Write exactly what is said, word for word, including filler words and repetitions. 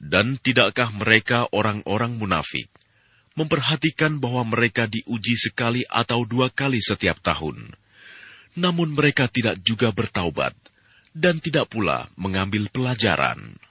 Dan tidakkah mereka orang-orang munafik memperhatikan bahwa mereka diuji sekali atau dua kali setiap tahun, namun mereka tidak juga bertaubat dan tidak pula mengambil pelajaran?